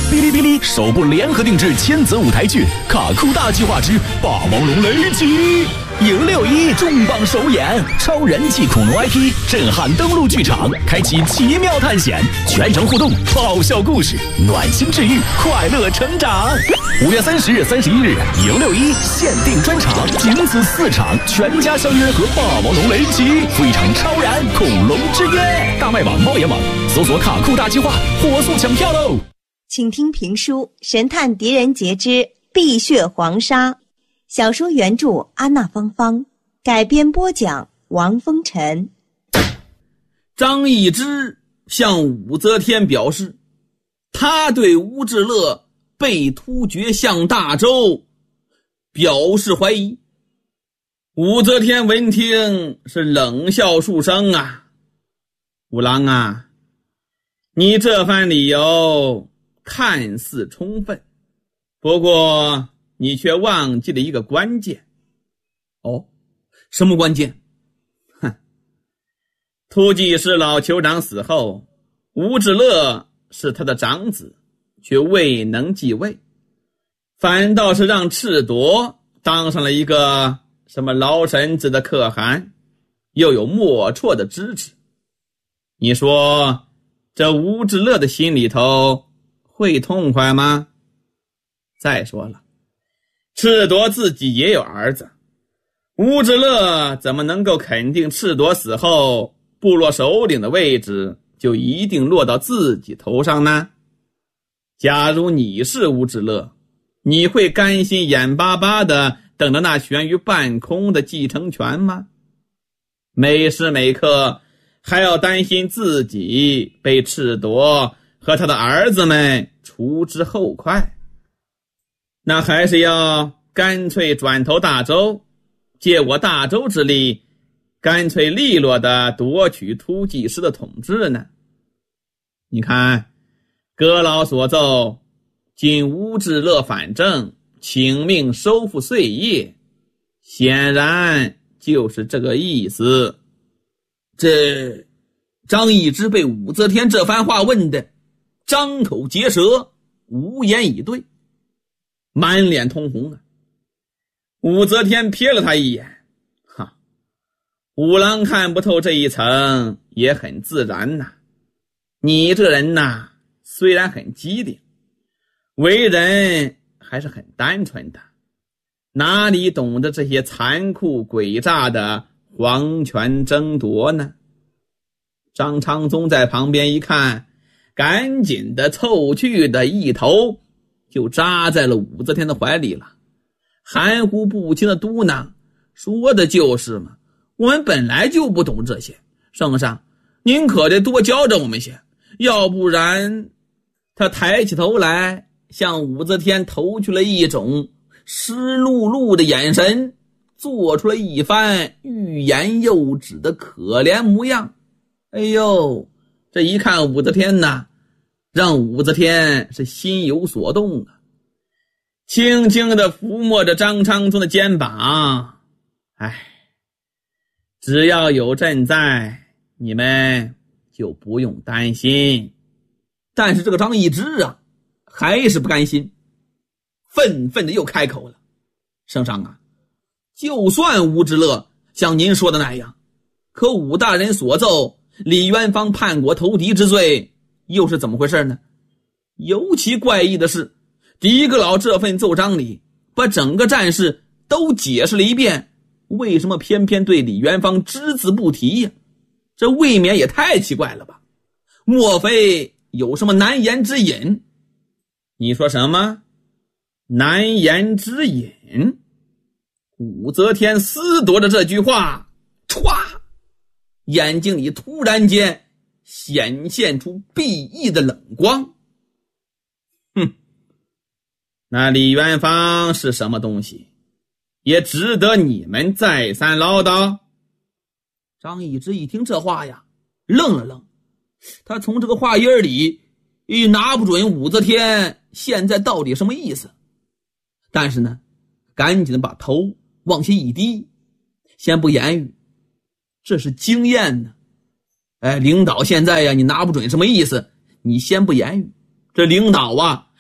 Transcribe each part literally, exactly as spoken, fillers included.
哔哩哔哩首部联合定制千泽舞台剧《卡酷大计划之霸王龙雷击》，迎六一重磅首演，超人气恐龙 I P 震撼登陆剧场，开启奇妙探险，全程互动，爆笑故事，暖心治愈，快乐成长。五月三十日、三十一日，迎六一限定专场，仅此四场，全家相约和霸王龙雷击，赴一场超燃恐龙之约。大麦网、猫眼网搜索“卡酷大计划”，火速抢票喽！ 请听评书《神探狄仁杰之碧血黄沙》，小说原著安娜芳芳，改编播讲王风尘。 张易之向武则天表示，他对吴志乐被突厥向大周表示怀疑。武则天闻听是冷笑数声啊，五郎啊，你这番理由看似充分，不过你却忘记了一个关键。哦，什么关键？哼，突骑师老酋长死后，吴志乐是他的长子，却未能继位，反倒是让赤铎当上了一个什么老臣子的可汗，又有莫绰的支持。你说这吴志乐的心里头会痛快吗？再说了，赤铎自己也有儿子，吴志乐怎么能够肯定赤铎死后部落首领的位置就一定落到自己头上呢？假如你是吴志乐，你会甘心眼巴巴的等着那悬于半空的继承权吗？每时每刻还要担心自己被赤铎和他的儿子们除之后快，那还是要干脆转投大周，借我大周之力，干脆利落地夺取突骑师的统治呢？你看，阁老所奏，今吴志乐反正，请命收复碎叶，显然就是这个意思。这张易之被武则天这番话问的张口结舌，无言以对，满脸通红啊。武则天瞥了他一眼，哈，五郎看不透这一层也很自然呐。你这人呐，虽然很机灵，为人还是很单纯的，哪里懂得这些残酷诡诈的皇权争夺呢？张昌宗在旁边一看，赶紧的凑去的一头就扎在了武则天的怀里了，含糊不清的嘟囔，说的就是嘛，我们本来就不懂这些，圣上您可得多教着我们些，要不然。他抬起头来，向武则天投去了一种湿漉漉的眼神，做出了一番欲言又止的可怜模样。哎呦，这一看武则天呐，让武则天是心有所动啊，轻轻地抚摸着张昌宗的肩膀。哎，只要有朕在，你们就不用担心。但是这个张易之啊，还是不甘心，愤愤的又开口了：圣上啊，就算吴志乐像您说的那样，可武大人所奏李元芳叛国投敌之罪又是怎么回事呢？尤其怪异的是，狄阁老这份奏章里把整个战事都解释了一遍，为什么偏偏对李元芳只字不提呀？这未免也太奇怪了吧？莫非有什么难言之隐？你说什么？难言之隐？武则天思夺着这句话，歘，眼睛里突然间显现出鄙夷的冷光。哼，那李元芳是什么东西，也值得你们再三唠叨？张易之一听这话呀，愣了愣，他从这个话音里也拿不准武则天现在到底什么意思，但是呢，赶紧的把头往下一低，先不言语，这是经验呢。哎，领导现在呀，你拿不准什么意思，你先不言语，这领导啊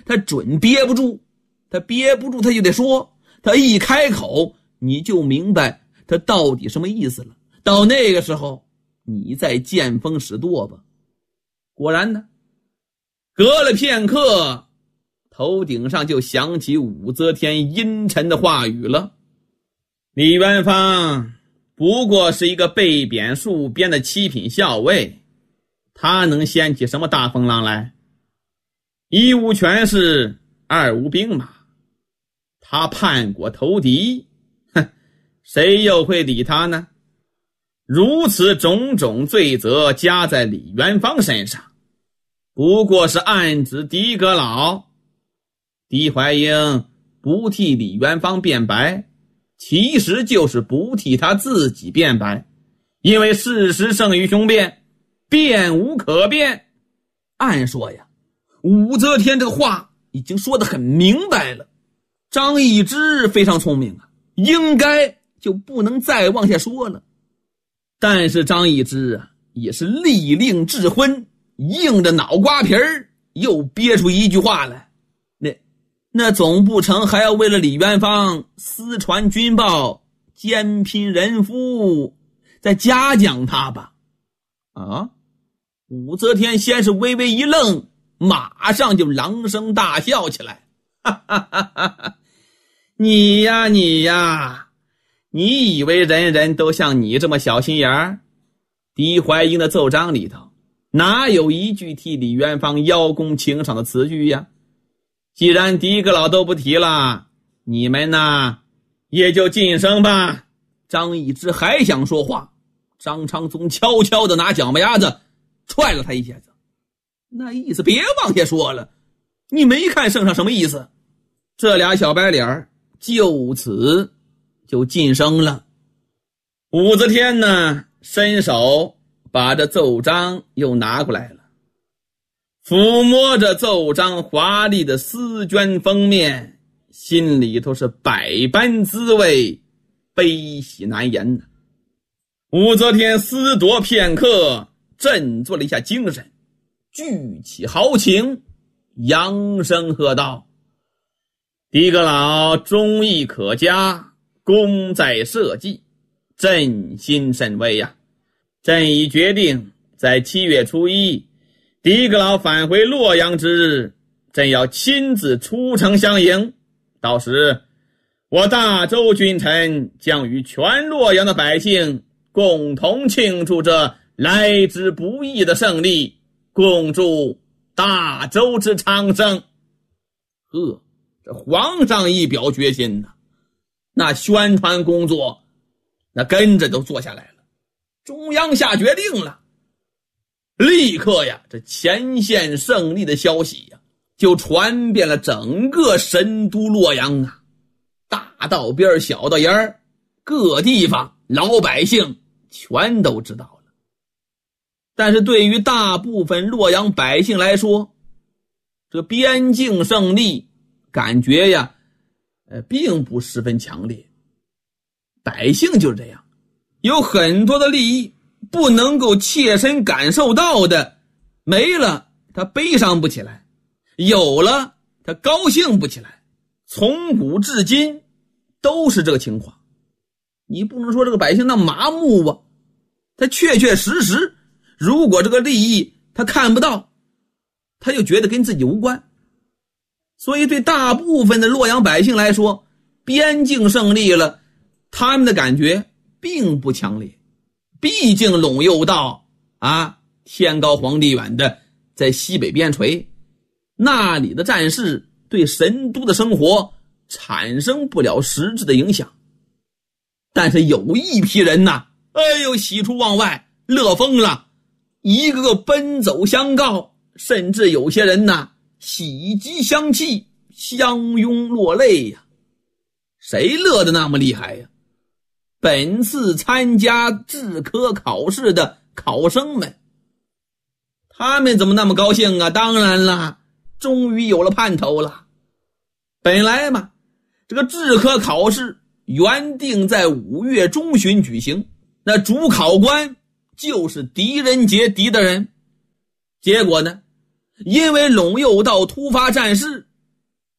他准憋不住，他憋不住他就得说，他一开口你就明白他到底什么意思了。到那个时候你再见风使舵吧。果然呢，隔了片刻，头顶上就响起武则天阴沉的话语了。李元芳不过是一个被贬戍边的七品校尉，他能掀起什么大风浪来？一无权势，二无兵马，他叛国投敌，哼，谁又会理他呢？如此种种罪责加在李元芳身上，不过是暗指狄阁老。狄怀英不替李元芳辩白，其实就是不替他自己辩白，因为事实胜于雄辩，辩无可辩。按说呀，武则天这个话已经说得很明白了，张易之非常聪明啊，应该就不能再往下说了。但是张易之啊，也是利令智昏，硬着脑瓜皮儿又憋出一句话来，那那总不成还要为了李元芳私传军报，奸姘人夫，再嘉奖他吧？啊！武则天先是微微一愣，马上就朗声大笑起来，哈哈哈哈哈！你呀你呀，你以为人人都像你这么小心眼儿？狄怀英的奏章里头哪有一句替李元芳邀功请赏的词句呀？既然狄阁老都不提了，你们呢也就晋升吧。张易之还想说话，张昌宗悄悄地拿脚麻丫子踹了他一下子，那意思别往下说了，你没看圣上什么意思？这俩小白脸就此就晋升了。武则天呢，伸手把这奏章又拿过来了，抚摸着奏章华丽的丝绢封面，心里头是百般滋味，悲喜难言呢。武则天思夺片刻，振作了一下精神，聚起豪情，扬声喝道：狄阁老忠义可嘉，功在社稷，朕心甚慰呀！朕已决定在七月初一，狄阁老返回洛阳之日，朕要亲自出城相迎。到时，我大周君臣将与全洛阳的百姓共同庆祝这来之不易的胜利，共祝大周之昌盛。呵，这皇上一表决心呢，那宣传工作那跟着都做下来了。中央下决定了，立刻呀，这前线胜利的消息呀，就传遍了整个神都洛阳啊，大道边小道沿各地方老百姓全都知道了。但是对于大部分洛阳百姓来说，这边境胜利感觉呀，呃，并不十分强烈。百姓就是这样，有很多的利益不能够切身感受到的，没了他悲伤不起来，有了他高兴不起来，从古至今都是这个情况。你不能说这个百姓那麻木吧，他确确实实，如果这个利益他看不到，他就觉得跟自己无关。所以对大部分的洛阳百姓来说，边境胜利了，他们的感觉并不强烈。毕竟陇右道啊，天高皇帝远的在西北边陲，那里的战事对神都的生活产生不了实质的影响。但是有一批人呐，哎呦，喜出望外，乐疯了，一个个奔走相告，甚至有些人呐，喜极相泣，相拥落泪呀。谁乐得那么厉害呀？本次参加制科考试的考生们，他们怎么那么高兴啊？当然了，终于有了盼头了。本来嘛，这个制科考试原定在五月中旬举行，那主考官就是狄仁杰狄大人。结果呢，因为陇右道突发战事，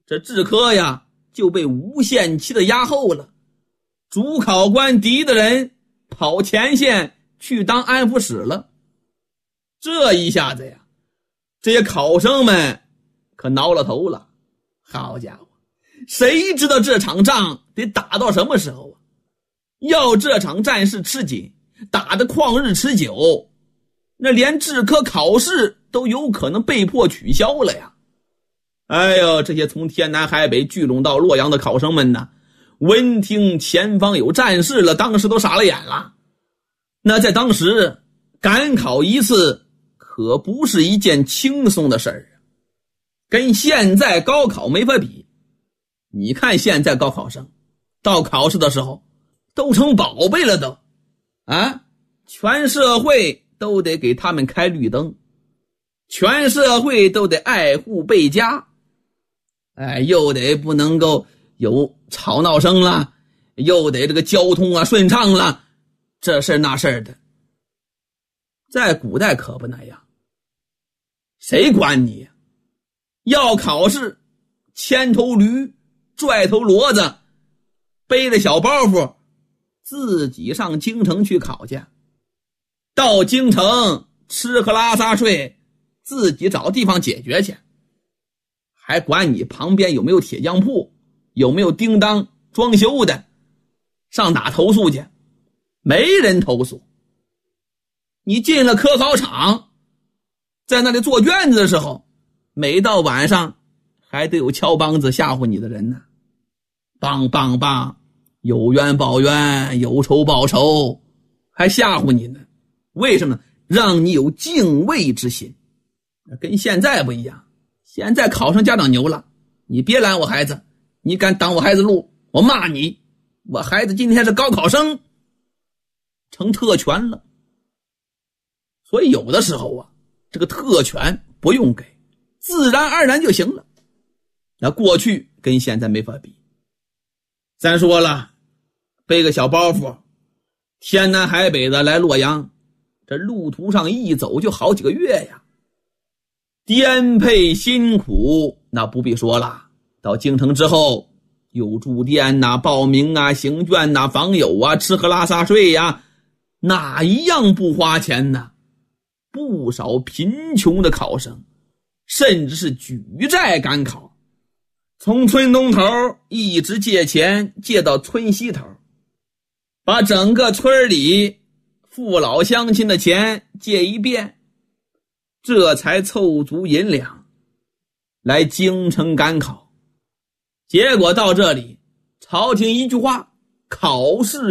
这制科呀就被无限期的压后了。主考官敌的人跑前线去当安抚使了。这一下子呀，这些考生们可挠了头了。好家伙，谁知道这场仗得打到什么时候啊？要这场战事吃紧，打得旷日持久，那连制科考试都有可能被迫取消了呀。哎呦，这些从天南海北聚拢到洛阳的考生们呢，闻听前方有战事了，当时都傻了眼了。那在当时赶考一次可不是一件轻松的事儿啊，跟现在高考没法比。你看现在高考生到考试的时候都成宝贝了都啊，全社会都得给他们开绿灯，全社会都得爱护备家，哎，又得不能够有吵闹声了，又得这个交通啊顺畅了，这事那事的。在古代可不那样，谁管你呀？要考试，牵头驴，拽头骡子，背着小包袱，自己上京城去考去。到京城吃喝拉撒睡，自己找地方解决去，还管你旁边有没有铁匠铺，有没有叮当装修的，上哪投诉去？没人投诉。你进了科考场，在那里做卷子的时候，每到晚上还得有敲梆子吓唬你的人呢。梆梆梆，有冤报冤，有仇报仇，还吓唬你呢。为什么？让你有敬畏之心。跟现在不一样，现在考生家长牛了，你别拦我孩子，你敢挡我孩子路，我骂你。我孩子今天是高考生，成特权了。所以有的时候啊，这个特权不用给，自然而然就行了。那过去跟现在没法比。咱说了，背个小包袱，天南海北的来洛阳，这路途上一走就好几个月呀，颠沛辛苦，那不必说了。到京城之后，有住店呐、报名啊、行卷呐、访友啊、吃喝拉撒睡呀，哪一样不花钱呢？不少贫穷的考生甚至是举债赶考，从村东头一直借钱借到村西头，把整个村里父老乡亲的钱借一遍，这才凑足银两来京城赶考。结果到这里，朝廷一句话，考试